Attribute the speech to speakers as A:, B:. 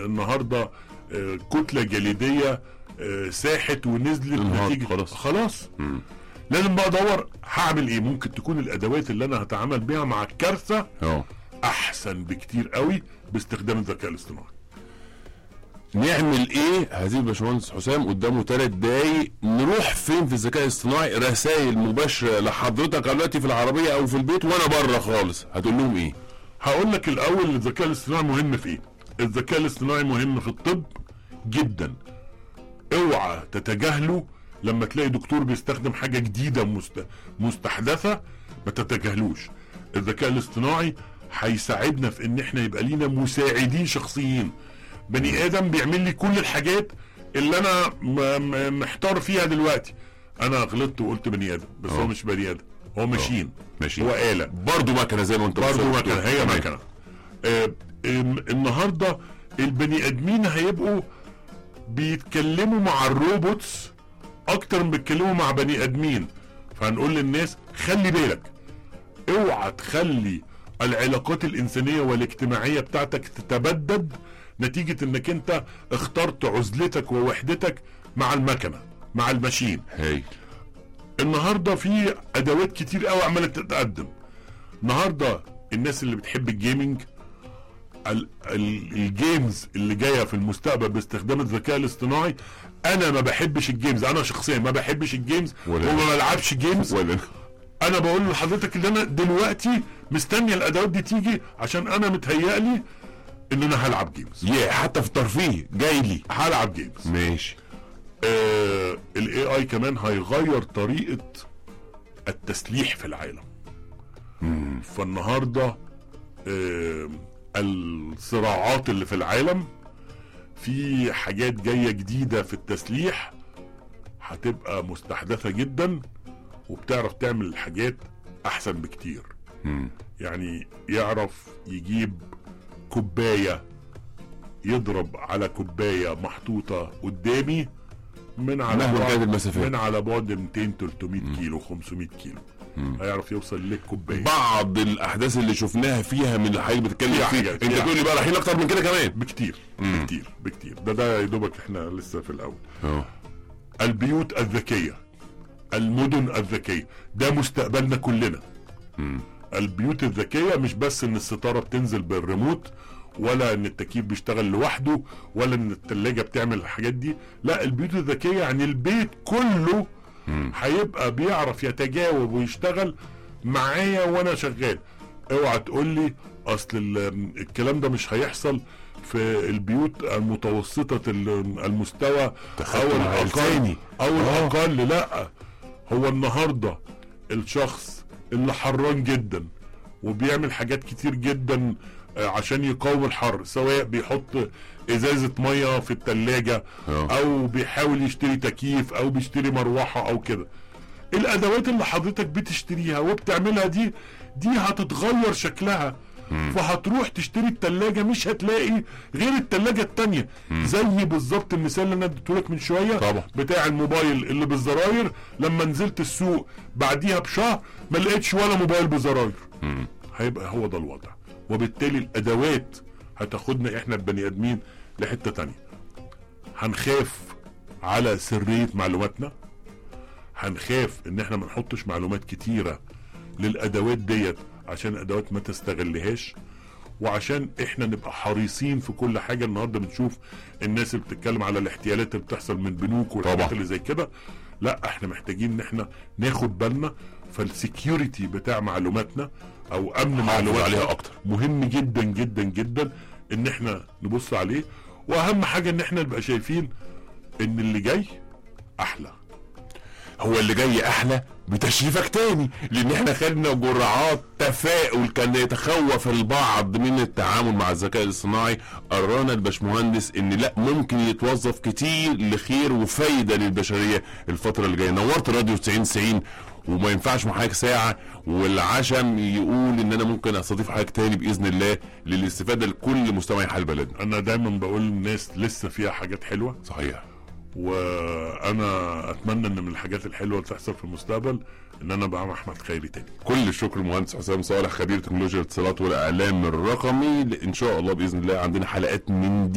A: النهارده كتله جليديه ساحت ونزلت نتيجه خلاص. لازم بقى ادور هعمل ايه. ممكن تكون الادوات اللي انا هتعامل بيها مع الكارثه احسن بكتير قوي باستخدام الذكاء الاصطناعي.
B: نعمل ايه؟ هذه الباشمهندس حسام قدامه 3 دقايق. نروح فين في الذكاء الاصطناعي؟ رسائل مباشره لحضرتك دلوقتي في العربيه او في البيت وانا بره خالص، هتقول لهم ايه؟
A: هقول لك الاول الذكاء الاصطناعي مهم في ايه. الذكاء الاصطناعي مهم في الطب جدا. اوعى تتجاهله. لما تلاقي دكتور بيستخدم حاجه جديده مستحدثه ما تتجاهلوش. الذكاء الاصطناعي هيساعدنا في ان احنا يبقى لينا مساعدين شخصيين. بني ادم بيعمل لي كل الحاجات اللي انا محتار فيها دلوقتي. انا غلطت وقلت بني ادم، بس هو مش بني ادم، هو ماشين، هو آلة،
B: برضه مكنه زي ما انت
A: برضه مكنه، هي مكنه. النهارده البني ادمين هيبقوا بيتكلموا مع الروبوتس اكتر من بيتكلموا مع بني ادمين. فهنقول للناس خلي بالك، اوعى تخلي العلاقات الانسانيه والاجتماعيه بتاعتك تتبدد نتيجه انك انت اخترت عزلتك ووحدتك مع المكنه، مع الماشين. النهارده في ادوات كتير قوي عماله تتقدم. النهارده الناس اللي بتحب الجيمنج، الجيمز اللي جايه في المستقبل باستخدام الذكاء الاصطناعي. انا ما بحبش الجيمز، انا شخصيا ما بحبش الجيمز وما بلعبش جيمز. انا بقول لحضرتك ان انا دلوقتي مستني الادوات دي تيجي عشان انا متهيألي ان انا هلعب جيمز.
B: حتى في الترفيه جاي لي
A: هلعب جيمز.
B: ماشي.
A: الاي اي كمان هيغير طريقه التسليح في العالم. فالنهارده الصراعات اللي في العالم في حاجات جايه جديده في التسليح هتبقى مستحدثه جدا وبتعرف تعمل الحاجات احسن بكتير. يعني يعرف يجيب كوبايه يضرب على كوبايه محطوطه قدامي من على بعد 200 300 كيلو 500 كيلو. هيعرف يوصل للكوبايه.
B: بعض الاحداث اللي شفناها فيها من اللي حضرتك بتتكلم فيها، انت تقول لي بقى رايحين اكتر من كده كمان
A: بكتير. بكتير. ده يا دوبك احنا لسه في الاول. البيوت الذكيه، المدن الذكيه، ده مستقبلنا كلنا. البيوت الذكيه مش بس ان الستاره بتنزل بالريموت، ولا ان التكييف بيشتغل لوحده، ولا ان الثلاجه بتعمل الحاجات دي. لا، البيوت الذكيه يعني البيت كله هيبقى بيعرف يتجاوب ويشتغل معايا وانا شغال. اوعى تقول لي اصل الكلام ده مش هيحصل في البيوت المتوسطه المستوى او الاقل. لا، هو النهارده الشخص اللي حران جدا وبيعمل حاجات كتير جدا عشان يقاوم الحر، سواء بيحط ازازة مية في التلاجة او بيحاول يشتري تكييف او بيشتري مروحة او كده. الادوات اللي حضرتك بتشتريها وبتعملها دي هتتغير شكلها. فهتروح تشتري التلاجة مش هتلاقي غير التلاجة التانية. زي بالظبط المثال اللي انا اديتهولك من شوية
B: طبعا
A: بتاع الموبايل اللي بالزراير. لما نزلت السوق بعديها بشهر ما لقيتش ولا موبايل بزراير. هيبقى هو ده الوضع. وبالتالي الادوات هتاخدنا احنا البني ادمين لحته تانية. هنخاف على سريه معلوماتنا، هنخاف ان احنا ما نحطش معلومات كتيره للادوات ديت عشان الادوات ما تستغلهاش، وعشان احنا نبقى حريصين في كل حاجه. النهارده بنشوف الناس اللي بتتكلم على الاحتيالات اللي بتحصل من بنوك والحاجات اللي زي كده. لا، احنا محتاجين ان احنا ناخد بالنا. فالسكيورتي بتاع معلوماتنا او امن معلومات
B: عليها اكتر
A: مهم جدا جدا جدا ان احنا نبص عليه. واهم حاجه ان احنا نبقى شايفين ان اللي جاي احلى.
B: هو اللي جاي احلى بتشريفك تاني، لان احنا خدنا جرعات تفاؤل كان يتخوف البعض من التعامل مع الذكاء الاصطناعي. قرانا الباشمهندس ان لا، ممكن يتوظف كتير لخير وفايده للبشريه الفتره اللي جايه. نورت راديو 90 وما ينفعش مع حضرتك ساعه والعشم يقول ان انا ممكن استضيف حضرتك تاني باذن الله للاستفاده لكل مستمعي حال بلدنا.
A: انا دايما بقول للناس لسه فيها حاجات حلوه.
B: صحيح.
A: وانا اتمنى ان من الحاجات الحلوه اللي تحصل في المستقبل ان انا ابقى مع احمد خيري تاني.
B: كل الشكر مهندس حسام صالح، خبير تكنولوجيا الاتصالات والاعلام الرقمي. ان شاء الله باذن الله عندنا حلقات من دي